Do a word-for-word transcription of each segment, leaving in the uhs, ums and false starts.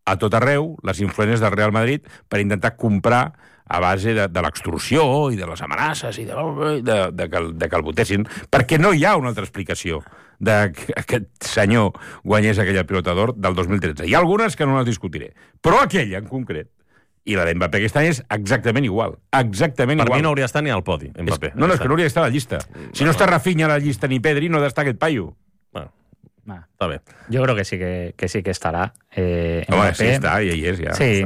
a tot arreu les influències del Real Madrid per intentar comprar a base de, de l'extorsió i de les amenaces i de, de, de, que, de que el votessin, perquè no hi ha una altra explicació de que aquest senyor guanyés aquella Pilota d'Or del dos mil tretze. Hi ha algunes que no les discutiré, però aquella en concret, i la d'Mbappé aquest any és exactament igual. Exactament per igual. mi no hauria d'estar ni al podi, Mbappé. És, no, no, és que no hauria d'estar a la llista. Si no està Rafinha a la llista ni Pedri, no ha d'estar aquest paio. Bueno, Ah. está bien. Yo creo que sí que, que sí que estará. Eh, No, bueno, Mbappé. sí está, y ahí es ya. Sí.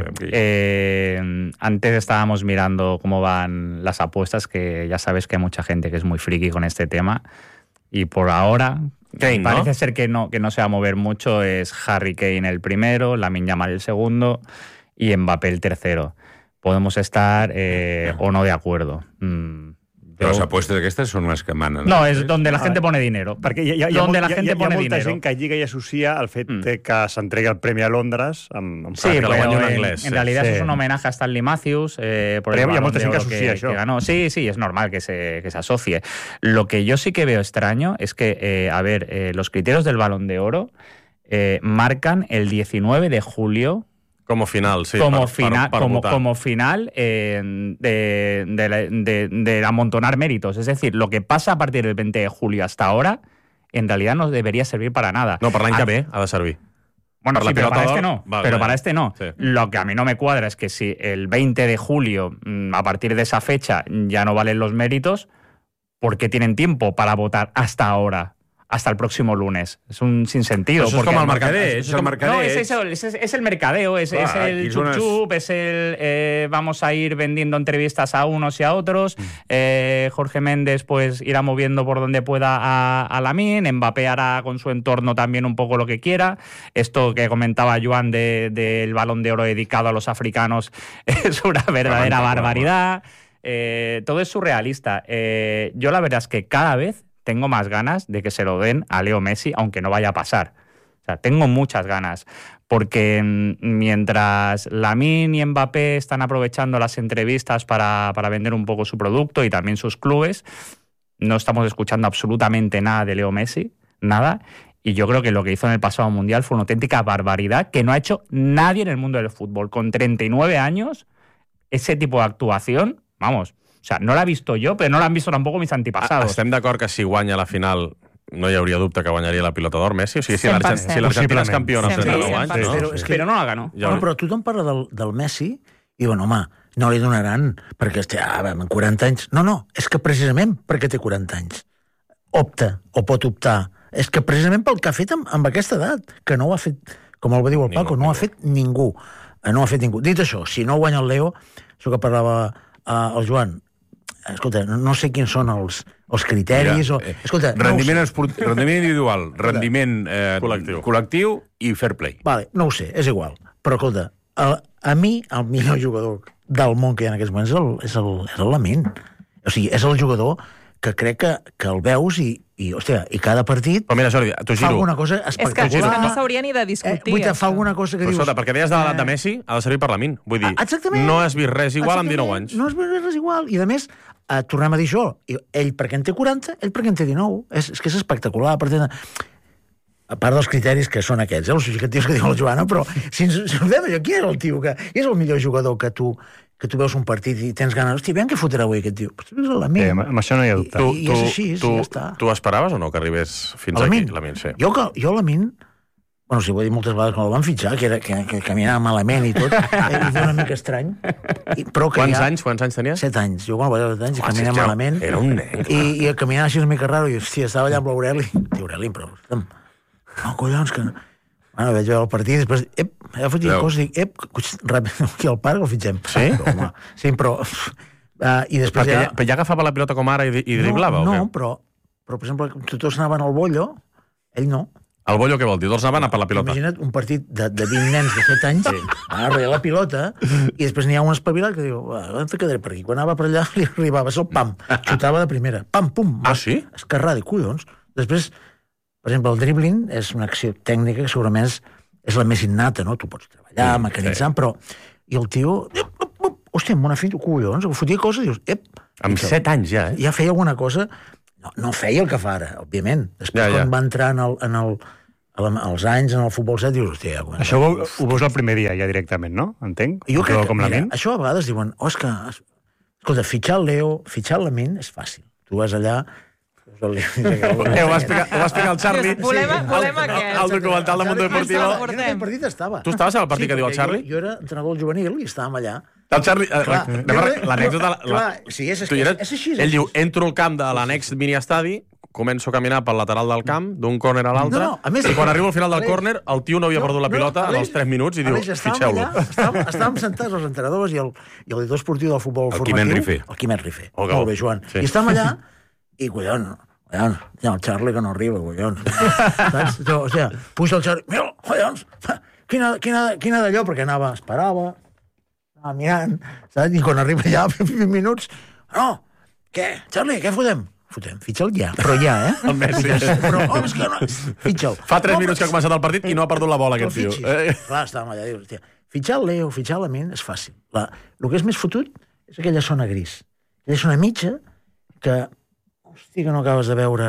Eh, antes estábamos mirando cómo van las apuestas, que ya sabes que hay mucha gente que es muy friki con este tema. Y por ahora Kane, parece ¿no? ser que no, que no se va a mover mucho. Es Harry Kane el primero, Lamine Yamal el segundo y Mbappé el tercero. Podemos estar eh, o no de acuerdo. Mm. Però les apostes aquestes són les que manen. No, és donde la gente pone dinero. Perquè hi ha, hi ha, donde molt, la gente hi ha, hi ha pone molta dinero. gent que lliga i associa el fet Mm. de que s'entregui el premi a Londres amb, amb Sí, que pero lo guañó un en, inglés, en sí. realidad Sí. eso es un homenaje a Stanley Matthews eh, por Pero el hi ha Balón molta de gent que Oro associa això. que ganó. Sí, sí, es normal que se, que se asocie. Lo que yo sí que veo extraño es que, eh, a ver, eh, los criterios del Balón de Oro eh, marcan el diecinueve de julio Como final, sí. como, per, final, per, per como, votar. como final eh, de, de, de, de amontonar méritos. Es decir, lo que pasa a partir del veinte de julio hasta ahora, en realidad no debería servir para nada. No, per l'any Ah, que ve ha de servir. Bueno, Per la sí, pero Pilota para d'Or, este no. vale, pero vale. para este no. Sí. Lo que a mí no me cuadra es que si el veinte de julio, mm, a partir de esa fecha, ya no valen los méritos, ¿por qué tienen tiempo para votar hasta ahora? Hasta el próximo lunes. Es un sinsentido. Això és porque com el marca- mercader. és el mercader. No, es, eso, es, es el mercadeo, es, Clar, es el aquí són chup-chup, es el eh, vamos a ir vendiendo entrevistas a unos y a otros. Mm. Eh, Jorge Méndez pues irá moviendo por donde pueda a, a Lamine, Mbappé hará con su entorno también un poco lo que quiera. Esto que comentaba Joan del de, de Balón de Oro dedicado a los africanos es una verdadera barbaridad. Eh, todo es surrealista. Eh, yo la verdad es que cada vez tengo más ganas de que se lo den a Leo Messi, aunque no vaya a pasar. O sea, tengo muchas ganas, porque mientras Lamine y Mbappé están aprovechando las entrevistas para, para vender un poco su producto y también sus clubes, no estamos escuchando absolutamente nada de Leo Messi, nada. Y yo creo que lo que hizo en el pasado Mundial fue una auténtica barbaridad que no ha hecho nadie en el mundo del fútbol. Con treinta y nueve años, ese tipo de actuación, vamos... O sea, no l'ha visto jo, però no l'han visto tampoc mis antepasados. Estem d'acord que si guanya la final no hi hauria dubte que guanyaria la Pilota d'Or Messi? O sigui, si cent per l'Argentina cent. si l'Argentina és Possiblement. campiona amb cent per cent. trenta-nou anys, no? Però és que- Però no la ganó. Ja Bueno, ho- però tothom parla del, del Messi i diuen, home, no li donaran perquè té, ah, amb quaranta anys. No, no, és que precisament perquè té quaranta anys opta o pot optar. És que precisament pel que ha fet amb, amb aquesta edat, que no ho ha fet, com el va dir el Paco, Ningú, no ho ha ningú. fet ningú. Eh, No ho ha fet ningú. Dit això, si no guanya el Leo, això que parlava eh, el Joan, escolta, no, no sé quins són els, els criteris. Mira, o, eh, escolta, rendiment, no ho sé. esport, rendiment individual, rendiment eh, Col·lectiu. col·lectiu i fair play. Vale, no ho sé, és igual. Però, escolta, a, a mi el millor jugador del món que hi ha en aquests moments és el, és el, és el Lamine. O sigui, és el jugador que crec que, que el veus i, i, hòstia, i cada partit Però mira, Jordi, t'ho fa giro. alguna cosa És que, és espectacular. que no s'hauria ni de eh, discutir. vull dir, això. fa alguna cosa que Però dius... escolta, perquè deies de l'edat de Messi, ha de servir per Lamine. Vull dir, Ah, exactament. no has vist res igual amb Exactament. dinou anys. No has vist res igual. I, a més, eh, tornem a dir això. I ell perquè en té quaranta, ell perquè en té dinou. És, és que és espectacular. A part, de... a part dels criteris que són aquests, eh, els subjectius que diu la Joana, però si ens, si ens fem allò, qui és el tio que... És el millor jugador que tu que tu veus un partit i tens ganes, hòstia, veiem què fotrà avui aquest tio. Pues és el Lamine. Sí, amb, amb això no hi ha dubte. Tu, I tu, és així, sí, tu, ja està. tu esperaves o no que arribés fins Lamine. aquí? Lamine, sí. Jo, que- jo Lamine, bueno, si ho he dit moltes vegades quan el van fitxar, que, era, que, que caminava malament i tot, eh, i feia una mica estrany. I, però que Quants ja, anys, quants anys tenies? Set anys. Jo quan vaig als set anys i Uah, caminava sí, malament. era un nen, I, i caminava així una mica raro i, hòstia, estava allà amb l'Aureli. Diu, Aureli, però... Estem... No, collons, que... Bueno, vaig veure el partit, després, ep, ja fotia Veu. coses, dic, ep, cotxe, ràpid, aquí al parc el fitxem. Sí? Però, home, sí, però... Uh, I després Perquè ja... ja, però ja agafava la pilota com ara i, i driblava, no, o no, què? però, però, per exemple, tots anaven al bollo, ell no. El bollo què vol dir? Tots anaven a per la pilota. Imagina't un partit de, de vint nens de set anys, sí. a darrere la pilota, i després n'hi ha un espavilat que diu, va, on te quedaré per aquí? Quan anava per allà, li arribava, el pam, xutava de primera, pam, pum, Ah, sí? escarrada, i collons. Després, per exemple, el dribbling és una acció tècnica que segurament és, és la més innata, no? Tu pots treballar, Sí, mecanitzant, però... I el tio... Ep, ep, ep, hòstia, amb una filla, collons, fotia coses, dius, ep... Amb set anys ja, eh? Ja feia alguna cosa... No, no feia el que fa ara, òbviament. Després, Ja, ja. quan va entrar en el, en el, als anys en el futbol set dius, hòstia... Quan... Això ho, ho veus el primer dia ja directament, no? Entenc? Jo crec que, com mira, Lamine. això a vegades diuen, oh, és que... Escolta, fitxar el Leo, fitxar el Lamine és fàcil. Tu vas allà... Eh, ho va explicar, ho va explicar el Charlie. Volem, volem el, aquest. el documental de Mundo Deportivo. Ens el Jo en aquell partit estava. Tu estaves al partit Sí, que diu el perquè Charlie? Jo, jo era entrenador del juvenil i estàvem allà. El Charlie... eh, Clar, anem a- jo- L'anècdota... la- clar, sí, és- tu hi eres? és així, és Ell així. diu, entro al camp de l'annex mini-estadi, començo a caminar pel lateral del camp, d'un córner a l'altre, No, no, a més- i quan arribo al final del Aleix- córner, el tio no havia No, perdut la no, pilota en Aleix- els tres minuts i diu, Aleix, estàvem fitxeu-lo. allà, Estàvem, estàvem sentats els entrenadors i el, i el director esportiu del futbol El formatiu. Quimet Rifé. El Quimet Rifé. Oh, que Molt bo. bé, Joan. Sí. I estàvem allà i, collons, collons, ja, el Charlie que no arriba, collons. Saps? Jo, hòstia, puja el Charlie, mira, collons, quina, quina, quina d'allò, perquè anava, esperava, anava mirant, saps? I quan arriba ja, vint minuts, no, què, Charlie, què fotem? Fotem, fitxa'l ja, però ja, eh? El Messi. Però, home, és que no... Fitxa'l. Fa tres No, minuts que ha començat el partit i no ha perdut la bola, Però aquest tio. fitxis. Eh? Clar, estàvem allà, dius, hòstia, fitxar el Leo, fitxar la Lamine és fàcil. La, el que és més fotut és aquella zona gris. Aquella zona mitja que, hòstia, que no acabes de veure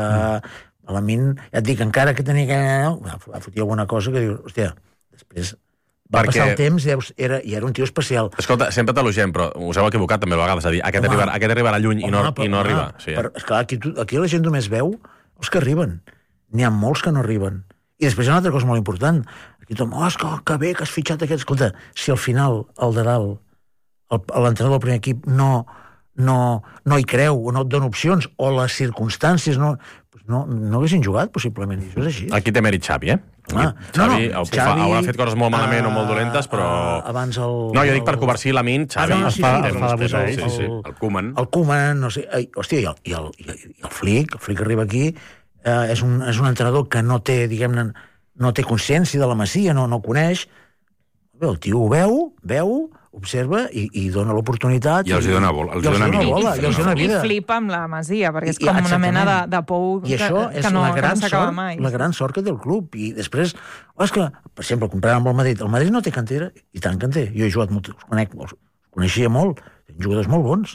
a la Lamine, ja et dic, encara que tenia aquella... Va, va fotir alguna cosa que dius, hòstia, després va Perquè- passar el temps i deus, era, i era un tio especial. Escolta, sempre t'elogiem, però us heu equivocat també a vegades a dir aquest, Home. arribarà, aquest arribarà lluny i no, Home, però- i no arriba. home, Sí, eh? però, esclar, aquí, tu, aquí la gent només veu els que arriben. N'hi ha molts que no arriben. I després hi ha una altra cosa molt important. Aquí tothom, oh, és que, que bé que has fitxat aquest... Escolta, si al final, el de dalt, el- l'entrenador del primer equip no, no, no hi creu o no et dona opcions o les circumstàncies no, no, no haguessin jugat, possiblement. I això és així. Aquí té mèrit Xavi, eh? Home, Xavi, no, no, ho fa- haurà fet coses molt malament o molt ah, dolentes, però... ah, abans el... No, jo dic per cobercir Lamine, Xavi. Ah, no, sí, fa- sí, es el- fa debutar el- ell, Sí, sí, el- el Koeman. el Koeman, no sé... Ai, hòstia, i el, i el, i el, i el Flick, el Flick arriba aquí, eh, és, un, és un entrenador que no té, diguem-ne, no té consciència de la Masia, no, no coneix. Bé, el tio ho veu, veu, observa i, i dona l'oportunitat. I els hi dona bola, els i hi dona minuts. bola, i els hi dona I vida. flipa amb la Masia, perquè és I- com una exactament. mena de, de pou I que, això és que no, la que gran no s'acaba sort, mai. la gran sort que té el club. I després, oh, és que, per exemple, comparant amb el Madrid, el Madrid no té cantera, i tant que en té. Jo he jugat molt, els conec, els coneixia molt, tenen jugadors molt bons.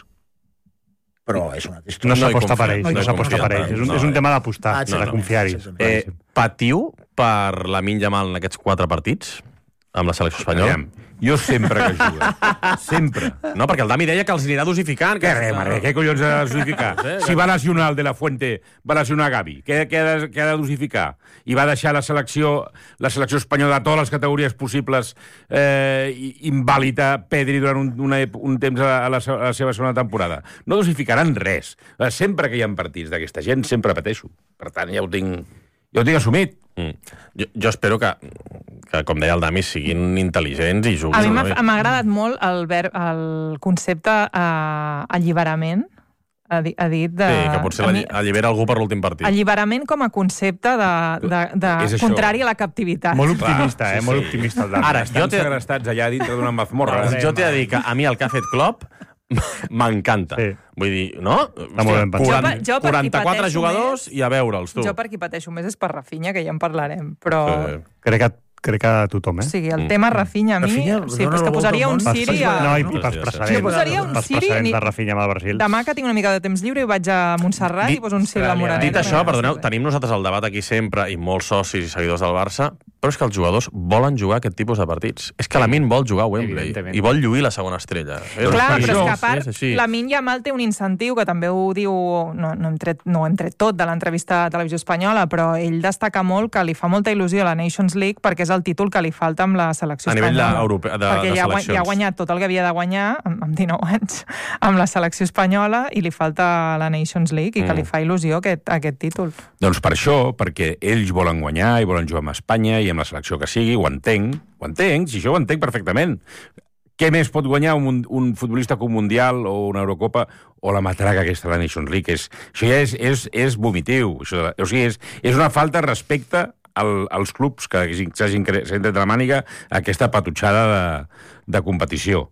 Però és una altra No història. No hi s'aposta per confia, ells, no no hi s'aposta confia. per ells. És un, No, és un eh. tema d'apostar, Ah, de exactament, confiar-hi. exactament. Eh, patiu per Lamine Yamal en aquests quatre partits amb la selecció espanyola? Aviam, jo sempre que jugo. Sempre. No, perquè el Dami deia que els anirà dosificant. Què res, mare, què collons ha de dosificar? Si va lesionar el de la Fuente, va lesionar Gavi, què, què, ha de, què ha de dosificar? I va deixar la selecció la selecció espanyola de totes les categories possibles eh, invàlida Pedri durant un, una, un temps a la, a la seva segona temporada. No dosificaran res. Sempre que hi ha partits d'aquesta gent, sempre pateixo. Per tant, ja ho tinc, ja ho tinc assumit. Mm. Jo, jo espero que, que, com deia el Dami, siguin intel·ligents i juguin. A mi una m'ha mica. m'ha agradat molt el, verb, el concepte eh, alliberament, ha, di, ha dit de... Sí, que potser a mi- allibera algú per l'últim partit. Alliberament com a concepte de, de, de És això. contrari a la captivitat. Molt optimista, Clar, eh? sí, Molt sí. optimista el Dani. Ara, Estan jo t'he- segrestats allà dintre d'una mazmorra. No, jo t'he de dir que a mi el que ha fet Klopp m'encanta. Sí. Vull dir, no? Està molt ben pensat. Jo per- jo per qui quaranta-quatre pateixo jugadors i a veure'ls, tu. Jo per qui pateixo més és per Rafinha, que ja en parlarem, però... Sí. Crec que, crec que tothom, O eh? sigui, el Mm. tema Rafinha, a mi... Rafinha sí, dona és la que volta posaria al un món. Siri Per- a... No, i, no? i pels Jo precedents, posaria un pels Siri precedents ni- de Rafinha amb el Brasil. Demà que tinc una mica de temps lliure i vaig a Montserrat Dit- i poso un Siri a la Moreneta. Dit això, perdoneu, tenim nosaltres el debat aquí sempre i molts socis i seguidors del Barça, però és que els jugadors volen jugar aquest tipus de partits. És que Lamine vol jugar a Wembley Evidentment. i vol lluir la segona estrella. És Clar, així. però és que a És part, així. Lamine Yamal té un incentiu, que també ho diu, no, no, hem, tret, no ho hem tret tot de l'entrevista a Televisió Espanyola, però ell destaca molt que li fa molta il·lusió a la Nations League perquè és el títol que li falta amb la selecció A nivell espanyola. de- europe- de- perquè de ja, ha gua- seleccions. ja ha guanyat tot el que havia de guanyar, amb, amb dinou anys, amb la selecció espanyola, i li falta la Nations League, i que Mm. li fa il·lusió aquest, aquest títol. Doncs per això, perquè ells volen guanyar i volen jugar amb Espanya i amb la selecció que sigui, ho entenc, ho entenc, si això ho entenc perfectament. Què més pot guanyar un, un futbolista com un Mundial o una Eurocopa o la matraca aquesta de la Nations League? És, això ja és, és, és vomitiu. Això, o sigui, és, és una falta de respecte al, als clubs que s'hagin tret de la màniga aquesta patutxada de, de competició.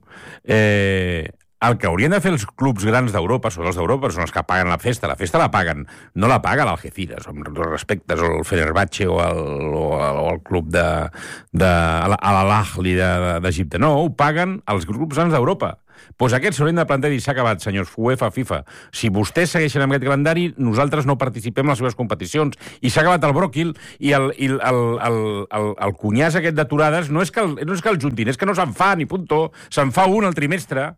Eh, el que haurien de fer els clubs grans d'Europa, són els d'Europa, són els que paguen la festa. La festa la paguen, no la paga l'Algeciras, amb tots els respectes, o el Fenerbahçe, o el, o el, o el club de, de a l'Ahli d'Egipte. No, ho paguen els grups grans d'Europa. Doncs aquests s'haurien de plantar i s'ha acabat, senyors UEFA, FIFA. Si vostès segueixen amb aquest calendari, nosaltres no participem en les seves competicions. I s'ha acabat el bròquil i el, el, el, el, el, el cunyàs aquest d'aturades no és que el, no és que el juntin, és que no se'n fa ni puntó, se'n fa un al trimestre.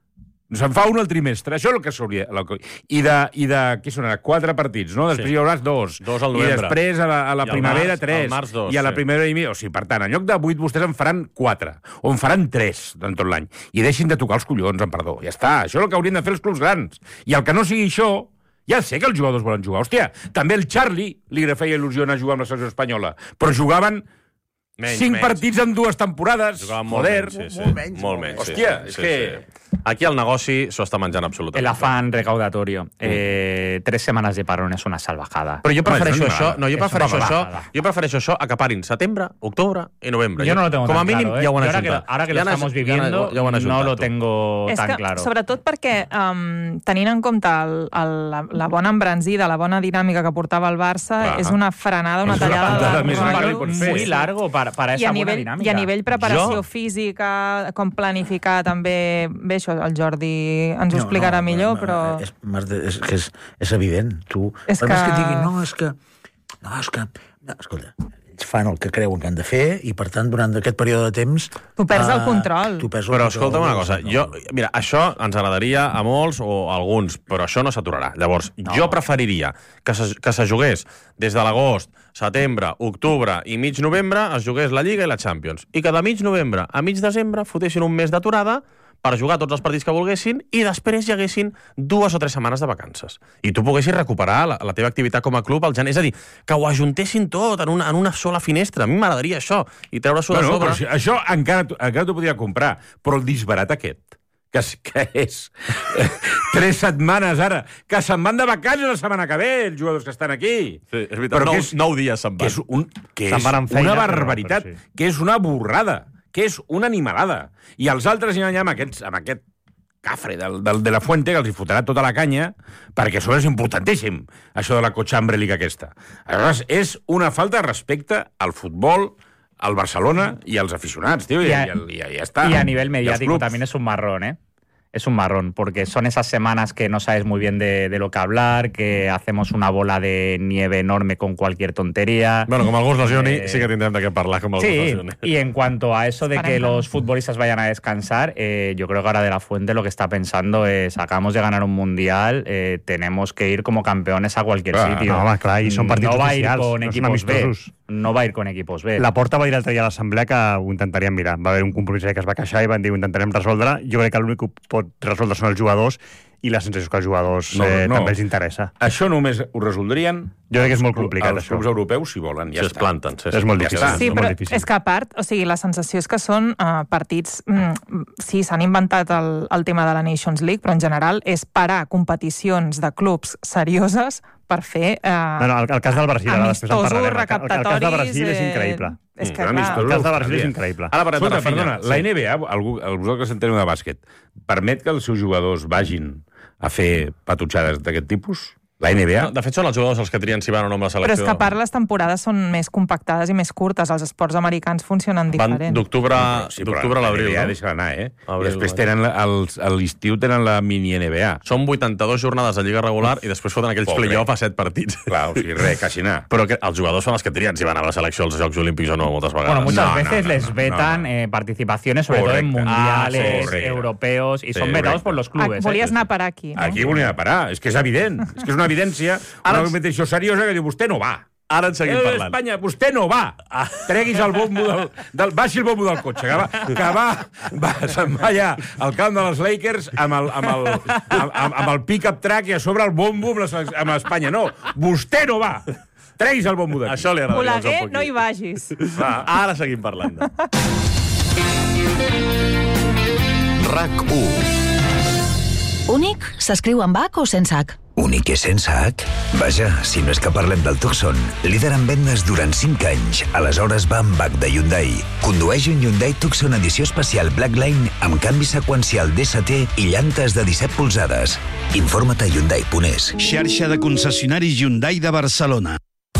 Se'n fa un al trimestre, això és el que s'hauria... I de, i de, què són ara? Quatre partits, no? Després sí. hi hauràs dos. Dos al novembre. I després a la, a la primavera març, tres. Març, dos, I a la sí. primavera i mig. O sigui, per tant, en lloc de vuit, vostès en faran quatre. O en faran tres, en tot l'any. I deixin de tocar els collons, en perdó. Ja està, això és el que haurien de fer els clubs grans. I el que no sigui això... Ja sé que els jugadors volen jugar. Hòstia, també el Charlie li feia il·lusió anar a jugar amb la selecció espanyola. Però jugaven... Menys, Cinc menys. partits en dues temporades. Molt Joder. Menys, sí, sí. Molt menys. Molt menys. Hòstia, sí, és sí, que... Sí. Aquí el negoci s'ho està menjant absolutament. El afán recaudatorio. Eh, tres semanas de parón és una salvajada. Però jo prefereixo Home, això, no, jo és prefereixo una això, salvajada. jo prefereixo això a que parin setembre, octubre i novembre. Yo no lo tengo Com a tan mínim claro, ¿eh? ja ho han Yo ahora que, ajuntat. ahora que Ja lo han estamos aj- ja han- viviendo, ja ho han ajuntat, no lo tu. tengo És tan que, claro. sobretot perquè, um, tenint en compte el, el, la, la bona embranzida, la bona dinàmica que portava el Barça, Clar. és una frenada, una És una tallada patada de més gran que li rotllo pots fer. Muy largo para, para I esa a, buena nivell, dinámica. I a nivell preparació Jo- física, com planificar també... Bé, això el Jordi ens ho explicarà millor, no, però... És, és, és, és, és evident. Tu, És per més que- que diguin, no, és que... No, és que... No, escolta, ells fan el que creuen que han de fer i, per tant, durant aquest període de temps... Tu perds el eh, control. Tu perds el Però control. escolta'm una cosa, No. jo, mira, això ens agradaria a molts o a alguns, però això no s'aturarà. Llavors, no. jo preferiria que se, que se jugués des de l'agost, setembre, octubre i mig novembre, es jugués la Lliga i la Champions. I que de mig novembre a mig desembre fotessin un mes d'aturada per jugar tots els partits que volguessin i després hi haguessin dues o tres setmanes de vacances. I tu poguessis recuperar la, la teva activitat com a club al gener. És a dir, que ho ajuntessin tot en una, en una sola finestra. A mi m'agradaria això. I treure-s'ho de Bueno, sobre. però si, això encara, t'ho- encara t'ho podria comprar, però el disbarat aquest, que és, que és tres setmanes ara, que se'n van de vacances la setmana que ve, els jugadors que estan aquí. Sí, és veritat, Però nou, que és, nou dies se'n que van. és, un, que Se'n és van amb feina, una però- barbaritat, però sí. que és una borrada, que és una animalada. I els altres hi allà amb, aquests, amb aquest cafre del, del, de la Fuente, que els hi fotrà tota la canya, perquè això és importantíssim, això de la cochambre liga aquesta. Aleshores, és una falta de respecte al futbol, al Barcelona i als aficionats, tío, i, Y a- i, i, i ja està. Y a nivel I als mediático clubs. también es un marrón, ¿eh? Es un marrón, porque son esas semanas que no sabes muy bien de, de lo que hablar, que hacemos una bola de nieve enorme con cualquier tontería. Bueno, com algú es lesioni, Eh, sí que tindrem de què parlar com algú es Sí, lesioni. y en cuanto a eso de que Esperem que no. los futbolistas vayan a descansar, eh, yo creo que ahora De La Fuente lo que está pensando es, acabamos de ganar un mundial, eh, tenemos que ir como campeones a cualquier Clar, sitio. no, home, clar, i són partits no va a ir oficials, con no són equipos B. amistosos. No va a ir con equipos B. La Porta va dir l'altre dia a l'assemblea que ho intentaríem mirar. Va haver un compromís que es va queixar i van dir ho intentarem resoldre. Jo crec que l'únic que ho pot resoldre són els jugadors i la sensació és que als jugadors No, eh, no. també els interessa. Això només ho resoldrien Jo crec que és molt els clu- complicat, els això. clubs europeus, si volen, ja Si es està. planten. Sí, És molt ja difícil. està. Sí, és però molt difícil. és que a part, o sigui, la sensació és que són uh, partits... Mm, sí, s'han inventat el, el tema de la Nations League, però en general és parar competicions de clubs serioses per fer... Uh, No, no, el, el cas del Brasil, ara després en amistosos, parlarem. El, el, el cas recaptatoris... del Brasil és increïble. Eh, és que, Mm, clar, amistosos. El cas del Brasil és Bien. increïble. Ara parlem de Escolta, Rafinha. perdona, la N B A, algú, vosaltres enteneu de bàsquet, permet que els seus jugadors vagin a fer patutxades d'aquest tipus? La N B A? No, de fet, són els jugadors els que trien si van o no amb la selecció. però és que a part les temporades són més compactades i més curtes. Els esports americans funcionen Van diferent. d'octubre Sí, d'octubre a l'abril, la N B A no? deixa anar, eh? Abril, I després maig. tenen la- els, a l'estiu tenen la mini N B A. Són vuitanta-dues jornades de Lliga regular i després foten aquells Pobre. play-off a set partits. Clar, o sigui, res, quasi anar. Però que els jugadors són els que trien si van a la selecció als Jocs Olímpics o no, moltes vegades. Bueno, muchas No, no, veces no, les no, vetan no, no. eh, participaciones, sobre todo en Correcte. mundiales, Ah, correcte. europeos, y Sí, son vetados correcte. por los Ah, clubes. volies eh. anar a parar aquí, no? Aquí volien parar, és que és evident. És que és una evidència, una competició seriosa que diu, vostè no va. Ara en seguim Eh, parlant. Espanya, vostè no va. Treguis el bombo del, del... Baixi el bombo del cotxe, que va, que va, va se'n va allà al camp de les Lakers amb el, amb el, amb, amb, amb el pick-up track i a sobre el bombo amb, les, amb Espanya. No, vostè no va. Treguis el bombo d'aquí. Això li agradaria al Joan Oleguer, Poquí. no hi vagis. Va. Ara seguim parlant. RAC u. Únic s'escriu amb H o sense H? Únic i sense H? Vaja, si no és que parlem del Tucson, líder en vendes durant cinc anys. Aleshores va amb H de Hyundai. Condueix un Hyundai Tucson edició especial Blackline amb canvi seqüencial D S T i llantes de disset polzades. Informa't a Hyundai punt es. Xarxa de concessionaris Hyundai de Barcelona.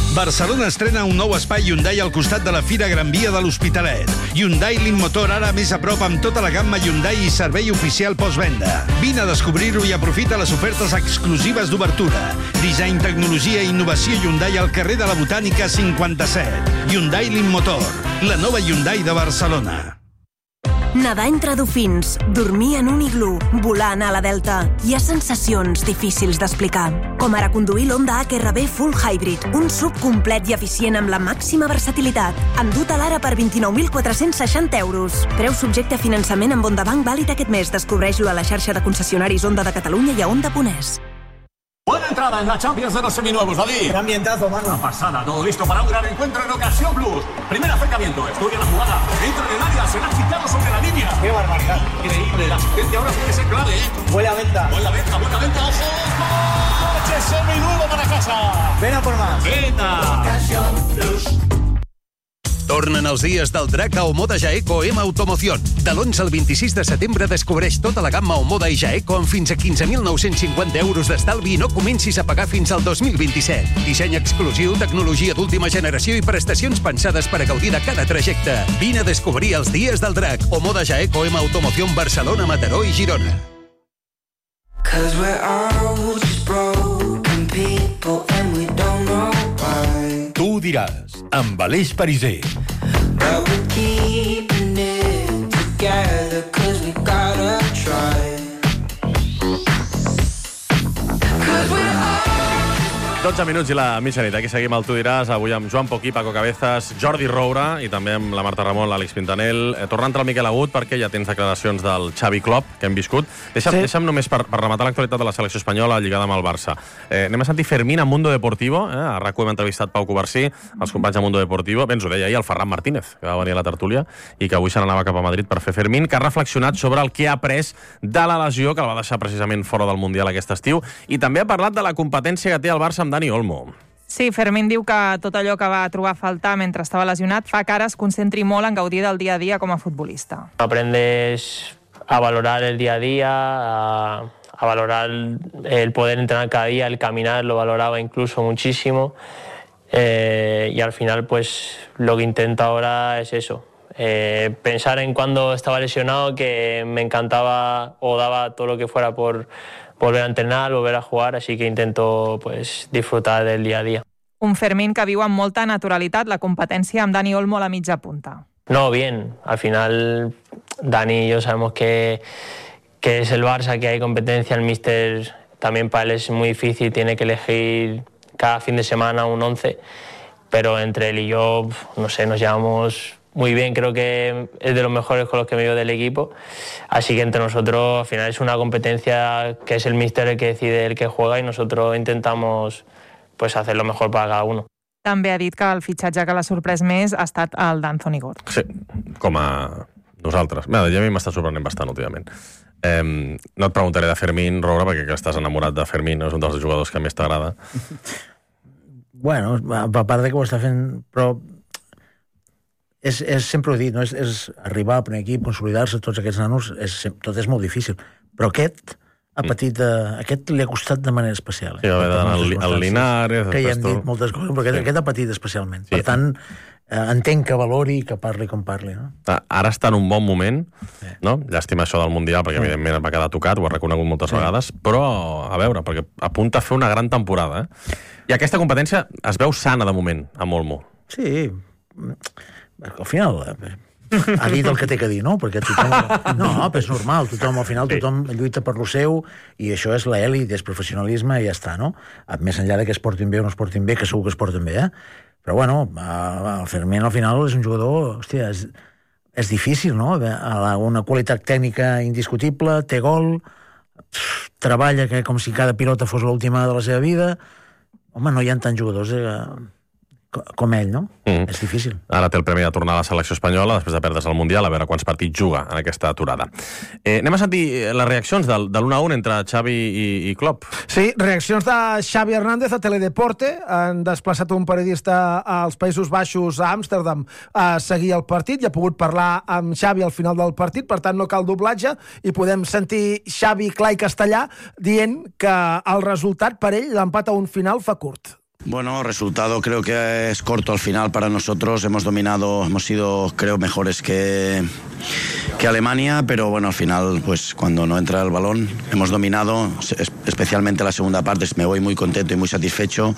Barcelona estrena un nou espai Hyundai al costat de la Fira Gran Via de l'Hospitalet. Hyundai Limmotor ara més a prop amb tota la gamma Hyundai i servei oficial postvenda. Vine a descobrir-ho i aprofita les ofertes exclusives d'obertura. Disseny, tecnologia i innovació Hyundai al carrer de la Botànica cinquanta-set. Hyundai Limmotor, la nova Hyundai de Barcelona. Nedar entre dofins, dormir en un iglú, volar a la Delta. Hi ha sensacions difícils d'explicar. Com ara conduir l'Honda H R V Full Hybrid, un sub complet i eficient amb la màxima versatilitat. Endut a l'ara per vint-i-nou mil quatre-cents seixanta euros. Preu subjecte a finançament amb Honda Bank vàlid aquest mes. Descobreix-lo a la xarxa de concessionaris Honda de Catalunya i a honda punt es. Buena entrada en la Champions de los seminuevos, David. Qué ambientazo, mano. Una pasada, todo listo para un gran encuentro en Ocasión Plus. Primer acercamiento, estudia la jugada. Entra en el área, se la ha quitado sobre la línea. Qué barbaridad. Increíble, la asistencia ahora tiene que ser clave, ¿eh? Buena venta. Buena venta, buena venta, ojo. Coche seminuevo para casa. Ven a por más. Venta. Ocasión Plus. Tornen els dies del drac a Omoda Jaeco M Automoción. De l'onze al vint-i-sis de setembre descobreix tota la gamma Omoda i Jaeco amb fins a quinze mil nou-cents cinquanta euros d'estalvi i no comencis a pagar fins al dos mil vint-i-set. Disseny exclusiu, tecnologia d'última generació i prestacions pensades per a gaudir de cada trajecte. Vine a descobrir els dies del drac. Omoda Jaeco M Automoción Barcelona, Mataró i Girona. Cause we're all just broken people and we don't know why. Tu ho diràs, amb Aleix Pariser. But we're keeping it together cause we gotta try. Cause we're all dotze minuts i la mitjanit. Aquí seguim al Tu diràs, avui amb Joan Poquí, Paco Cabezas, Jordi Roura i també amb la Marta Ramon, l'Àlex Pintanel. Eh, tornant al Miquel Agut, perquè ja tens declaracions del Xavi Klopp, que hem viscut. Deixa'm, sí. deixa'm només per, per rematar l'actualitat de la selecció espanyola lligada amb el Barça. Eh, anem a sentir Fermín a Mundo Deportivo. Eh? A RAC u hem entrevistat Pau Covarsí, els companys de Mundo Deportivo. Bé, ens ho deia ahir el Ferran Martínez, que va venir a la tertúlia i que avui se n'anava cap a Madrid per fer Fermín, que ha reflexionat sobre el que ha après de la lesió que el va deixar precisament fora del Mundial aquest estiu, i també ha parlat de la competència que té el Barça amb Dani Olmo. Sí, Fermín diu que tot allò que va trobar a faltar mentre estava lesionat fa que ara es concentri molt en gaudir del dia a dia com a futbolista. Aprendes a valorar el día a día, a, a valorar el poder entrenar cada día, el caminar, lo valoraba incluso muchísimo. Eh, y al final, pues, lo que intento ahora es eso. Eh, pensar en cuando estaba lesionado, que me encantaba o daba todo lo que fuera por volver a entrenar, volver a jugar, así que intento pues disfrutar del día a día. Un Fermín que viu amb molta naturalitat la competència amb Dani Olmo a la mitja punta. No, bien. Al final, Dani y yo sabemos que, que es el Barça, que hay competencia. El míster también para él es muy difícil, tiene que elegir cada fin de semana un once, pero entre él y yo, no sé, nos llevamos muy bien, creo que es de los mejores con los que me veo del equipo, así que entre nosotros al final es una competencia que es el míster el que decide el que juega y nosotros intentamos pues hacer lo mejor para cada uno. També ha dit que el fitxatge que l'ha sorprès més ha estat el d'Anthony Gordon. Sí, com a nosaltres. Bé, ja a mi m'està sorprenent bastant últimament. Eh, no et preguntaré de Fermín, Roura, perquè que estàs enamorat de Fermín, és un dels jugadors que més t'agrada. Bueno, a part de que ho està fent, però és, és sempre ho he dit, no? és, és arribar al primer equip, consolidar-se, tots aquests nanos, és, tot és molt difícil. Però aquest ha patit, mm. aquest li ha costat de manera especial. Eh? Sí, a veure, el, el Linares... Que ja hem dit moltes coses, però aquest, sí. aquest ha patit especialment. Sí. Per tant, eh, entenc que valori i que parli com parli. No? Ara està en un bon moment, sí. no? Llàstima això del Mundial, perquè sí. evidentment va quedar tocat, ho ha reconegut moltes sí. vegades, però a veure, perquè apunta a fer una gran temporada. Eh? I aquesta competència es veu sana de moment, a Olmo. Sí, al final ha dit el que té que dir, no? Perquè tothom... No, però és normal, tothom, al final tothom lluita per lo seu i això és l'elit, és professionalisme i ja està, no? Més enllà de que es portin bé o no es portin bé, que segur que es porten bé, eh? Però bueno, el Fermín al final és un jugador, hòstia, és, és difícil, no? Una qualitat tècnica indiscutible, té gol, treballa que com si cada pilota fos l'última de la seva vida. Home, no hi ha tants jugadors eh, com ell, no? Mm. És difícil. Ara té el premi de tornar a la selecció espanyola després de perdre's el Mundial, a veure quants partits juga en aquesta aturada. Eh, anem a sentir les reaccions del, de l'u a un entre Xavi i, i Klopp. Sí, reaccions de Xavi Hernández a Teledeporte. Han desplaçat un periodista als Països Baixos, a Amsterdam, a seguir el partit i ha pogut parlar amb Xavi al final del partit, per tant no cal doblatge, i podem sentir Xavi clar i castellà dient que el resultat per ell, l'empat a un final, fa curt. Bueno, resultado creo que es corto al final para nosotros. Hemos dominado, hemos sido, creo, mejores que, que Alemania, pero bueno, al final, pues cuando no entra el balón, hemos dominado, especialmente la segunda parte. Me voy muy contento y muy satisfecho.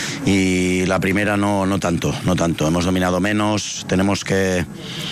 Y la primera no, no tanto, no tanto. Hemos dominado menos, tenemos que,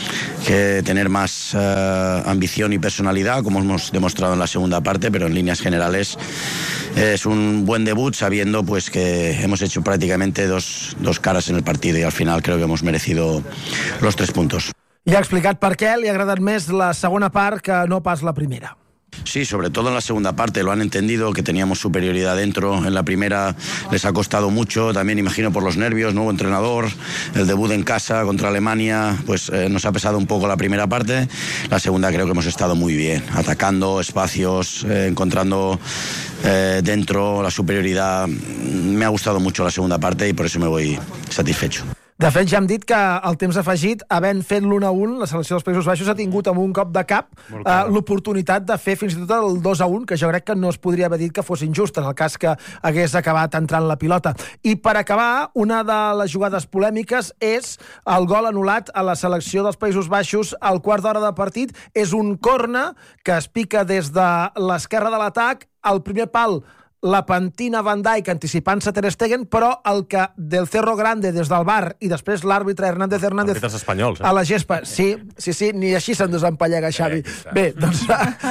que tener más uh, ambición y personalidad, como hemos demostrado en la segunda parte, pero en líneas generales es un buen debut, sabiendo pues que hemos hecho prácticamente dos, dos caras en el partido y al final creo que hemos merecido los tres puntos. I ha explicat per què li ha agradat més la segona part que no pas la primera. Sí, sobre todo en la segunda parte, lo han entendido, que teníamos superioridad dentro. En la primera les ha costado mucho, también imagino por los nervios, nuevo entrenador, el debut en casa contra Alemania, pues eh, nos ha pesado un poco la primera parte. La segunda creo que hemos estado muy bien, atacando espacios, eh, encontrando eh, dentro la superioridad. Me ha gustado mucho la segunda parte y por eso me voy satisfecho. De fet, ja hem dit que el temps afegit, havent fet l'u a un, la selecció dels Països Baixos ha tingut amb un cop de cap eh, l'oportunitat de fer fins i tot el dos a un, que jo crec que no es podria haver dit que fos injust en el cas que hagués acabat entrant la pilota. I per acabar, una de les jugades polèmiques és el gol anul·lat a la selecció dels Països Baixos al quart d'hora de partit. És un corna que es pica des de l'esquerra de l'atac, al primer pal la pentina Van Dijk anticipant-se Ter Stegen, però el que del Cerro Grande des del bar i després l'àrbitre Hernández Hernández Àrbitres espanyols, eh? a la gespa, sí, sí, sí, ni així se'n desempallega Xavi. Bé, doncs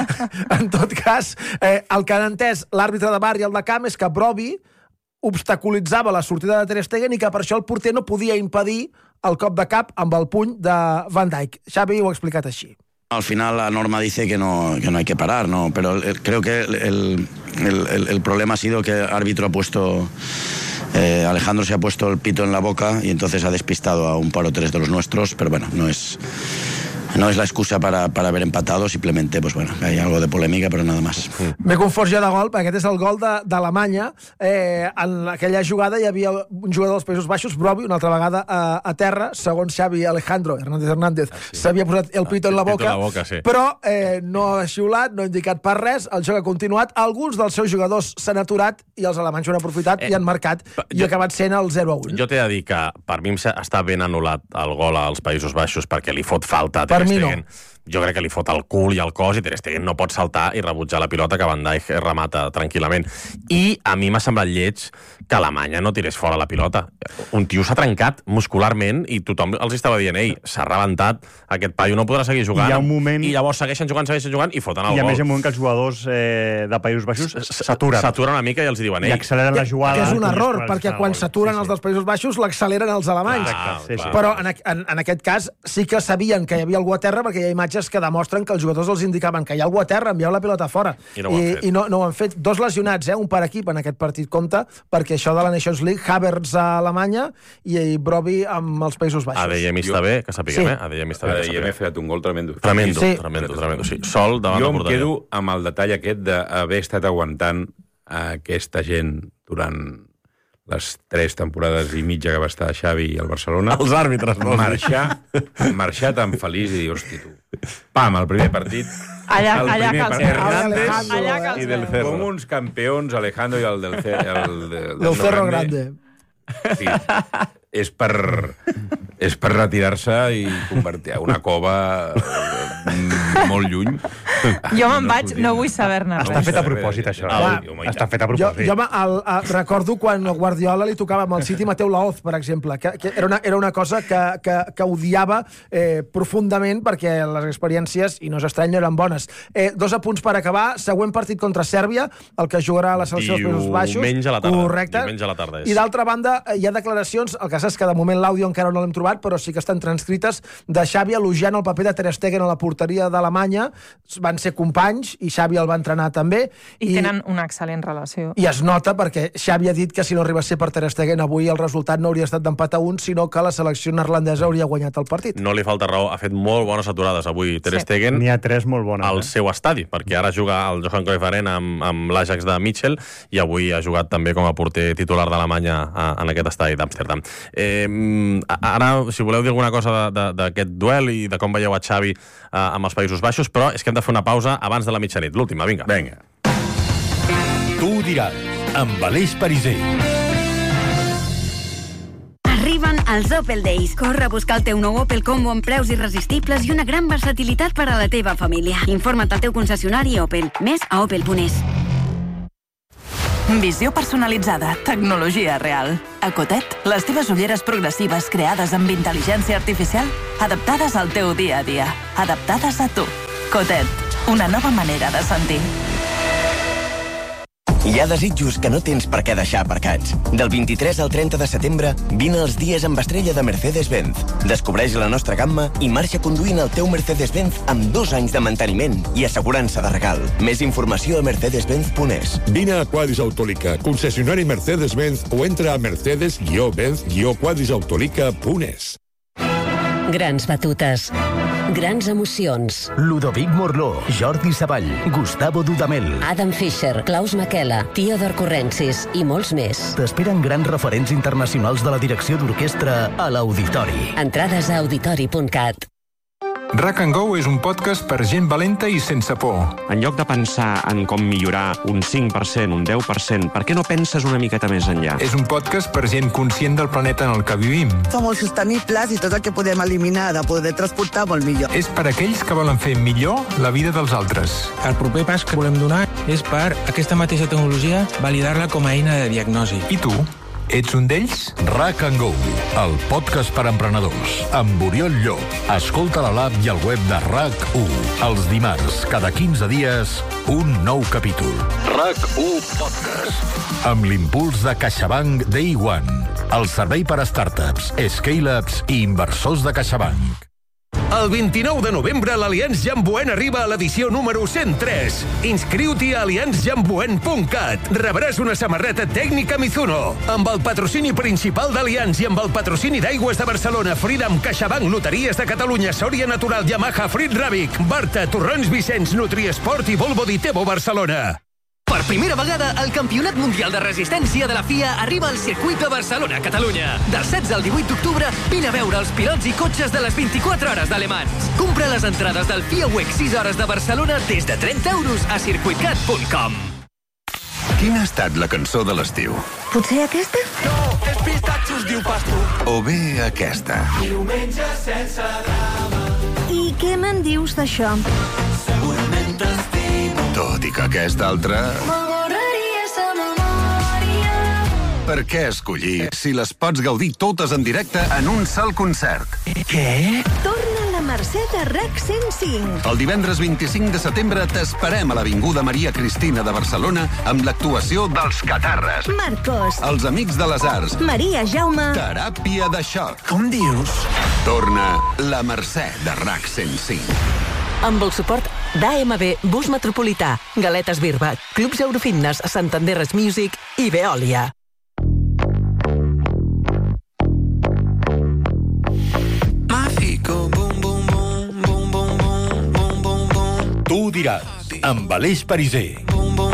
en tot cas, eh, el que han entès l'àrbitre de bar i el de camp és que Brobbey obstaculitzava la sortida de Ter Stegen i que per això el porter no podia impedir el cop de cap amb el puny de Van Dijk. Xavi ho ha explicat així. Al final la norma dice que no, que no hay que parar, ¿no? Pero el, creo que el, el, el, el problema ha sido que el árbitro ha puesto... Eh, Alejandro se ha puesto el pito en la boca y entonces ha despistado a un par o tres de los nuestros, pero bueno, no es... No es la excusa para, para haver empatado, simplemente, pues bueno, hay algo de polémica, pero nada más. M'he confós jo de gol, perquè aquest és el gol d'Alemanya. Eh, en aquella jugada hi havia un jugador dels Països Baixos, Brobbey, una altra vegada a, a terra, segons Xavi Alejandro, Hernández Hernández, s'havia posat el pito en la boca, la boca sí. Però eh, no ha xiulat, no ha indicat per res, el joc ha continuat, alguns dels seus jugadors s'han aturat i els alemanys ho han aprofitat eh, i han marcat, i ha acabat sent el zero a un. Jo t'he de dir que per mi està ben anul·lat el gol als Països Baixos perquè li fot falta a Per mi no. Jo crec que li fot el cul i el cos i Ter Stegen no pot saltar i rebutjar la pilota que Van Dijk remata tranquil·lament. I a mi m'ha semblat lleig que Alemanya no tirés fora la pilota. Un tio s'ha trencat muscularment i tothom els estava dient, ei, s'ha rebentat, aquest paio no podrà seguir jugant. I hi ha un moment... I llavors segueixen jugant, segueixen jugant i foten el I gol. a més hi ha un moment que els jugadors eh, de Països Baixos s'aturen. S'aturen una mica i els diuen, ei... I acceleren la jugada. Que és un error, perquè quan s'aturen els dels Països Baixos l'acceleren els alemanys. Exacte, sí, sí. Però en, en, en aquest cas sí que sabien que hi havia algú a terra, perquè hi ha imatges que demostren que els jugadors els indicaven que hi ha algú a terra, envieu la pilota fora. I no ho han fet. I no, no ho han fet. Dos lesionats, eh? Un per equip en aquest partit compta, perquè això de la Nations League, Havertz a Alemanya i Brobbey amb els Països Baixos. A D M està bé, que sapiguem, Sí. eh? A D M està bé, A que D M ha sapiguem. fet un gol tremendo. Tremendo, Sí. tremendo, tremendo. Sí. Sol davant Jo la em porteria. quedo amb el detall aquest d'haver estat aguantant aquesta gent durant les tres temporades i mitja que va estar Xavi al Barcelona. Els àrbitres, no? Marxar, marxar tan feliç i dir, hosti, tu. Pam, el primer partit. Allà, el allà primer que els partit. veu. Hernández Allà que els i del veu. Cerro. Com uns campions, Alejandro i el del, Ce- el, de, Del Cerro Grande. Sí, és per, és per retirar-se i convertir a una cova eh, molt lluny. Jo me'n vaig, no vull saber-ne Està res. fet a propòsit, això. Ah, eh? home, i Està tant. fet a Jo, propòsit. jo me- el, el, recordo quan a Guardiola li tocava amb el City Mateu Laoz, per exemple, que, que era, una, era una cosa que, que, que odiava eh, profundament perquè les experiències, i no és estrany, no eren bones. Eh, dos apunts per acabar. Següent partit contra Sèrbia, el que jugarà a la selecció dels Països Baixos. Diumenge a la tarda. Correcte. Diumenge a la tarda és. I d'altra banda, eh, hi ha declaracions, el que saps que de moment l'àudio encara no l'hem trobat, però sí que estan transcrites, de Xavi elogiant el paper de Ter Stegen a la porteria d'Alemanya. Van ser companys i Xavi el va entrenar també. I tenen una excel·lent relació. I es nota perquè Xavi ha dit que si no arriba a ser per Ter Stegen avui el resultat no hauria estat d'empat a un, sinó que la selecció neerlandesa hauria guanyat el partit. No li falta raó, ha fet molt bones aturades avui Ter Sí. Stegen N'hi ha tres molt bones. al eh? seu estadi, perquè ara juga al Johan Cruyff Arena amb, amb l'Ajax de Mitchell i avui ha jugat també com a porter titular d'Alemanya a- en aquest estadi d'Amsterdam. Eh, ara, si voleu dir alguna cosa de- de- d'aquest duel i de com veieu a Xavi eh, amb els Països Baixos, però és que hem de fer una pausa abans de la mitjanit. L'última, vinga. Vinga. Tu ho diràs, amb Aleix Pariser. els Opel Days. Corre a buscar el teu nou Opel Combo amb preus irresistibles i una gran versatilitat per a la teva família. Informa't al teu concessionari Opel. Més a opel punt es. Visió personalitzada, tecnologia real. A Cotet, les teves ulleres progressives creades amb intel·ligència artificial, adaptades al teu dia a dia, adaptades a tu. Cotet, una nova manera de sentir. Hi ha desitjos que no tens per què deixar aparcats. Del vint-i-tres al trenta de setembre, vine als dies amb estrella de Mercedes-Benz. Descobreix la nostra gamma i marxa conduint el teu Mercedes-Benz amb dos anys de manteniment i assegurança de regal. Més informació a mercedes benz punt es. Vine a Quadris Autolica, concessionari Mercedes-Benz, o entra a mercedes benz quadris autolica punt es. Grans batutes. Grans emocions. Ludovic Morló, Jordi Savall, Gustavo Dudamel, Adam Fischer, Klaus Makela, Theodor Currencis i molts més. T'esperen grans referents internacionals de la direcció d'orquestra a l'Auditori. Entrades a auditori punt cat. Rack and Go és un podcast per gent valenta i sense por. En lloc de pensar en com millorar un cinc per cent, un deu per cent, per què no penses una miqueta més enllà? És un podcast per gent conscient del planeta en el que vivim. Som molt sostenibles i tot el que podem eliminar de poder transportar molt millor. És per aquells que volen fer millor la vida dels altres. El proper pas que volem donar és per aquesta mateixa tecnologia validar-la com a eina de diagnosi. I tu? Ets un d'ells? Rack and Go, el podcast per emprenedors, amb Oriol Llop. Escolta a l'app i al web de RAC u. Els dimarts, cada quinze dies, un nou capítol. RAC u Podcast. Amb l'impuls de CaixaBank Day One, el servei per a startups, scale-ups i inversors de CaixaBank. El vint-i-nou de novembre l'Allianz Jamboen arriba a l'edició número cent tres. Inscriu-t'hi a allianz jamboen punt cat. Rebràs una samarreta tècnica Mizuno. Amb el patrocini principal d'Allianz i amb el patrocini d'Aigües de Barcelona, Freedom, CaixaBank, Loteries de Catalunya, Sòria Natural, Yamaha, Frit Ràbic, Barta, Torrons Vicenç, Nutriesport i Volvo Ditebo Barcelona. Per primera vegada, el Campionat Mundial de Resistència de la F I A arriba al circuit de Barcelona, Catalunya. Del setze al divuit d'octubre, vine a veure els pilots i cotxes de les vint-i-quatre hores d'Alemans. Compra les entrades del F I A Week sis hores de Barcelona des de trenta euros a circuitcat punt com. Quina ha estat la cançó de l'estiu? Potser aquesta? No, és Pistatxos, diu Pasto. O bé aquesta? Diumenge sense drama. I què me'n dius d'això? Segurament t'estimo. Tot i que aquesta altra... M'avorraria sa memòria. Per què escollir si les pots gaudir totes en directe en un sol concert? Què? Torna la Mercè de RAC cent cinc. El divendres vint-i-cinc de setembre t'esperem a l'Avinguda Maria Cristina de Barcelona amb l'actuació dels Catarres, Marcos, els Amics de les Arts, Maria Jaume, Teràpia de xoc. Com dius? Torna la Mercè de RAC cent cinc. Amb el suport d'A M B Bus Metropolità, Galetes Birba, Clubs Eurofitness, Santanderres Music i Veolia. Tu diràs, amb Aleix Pariser.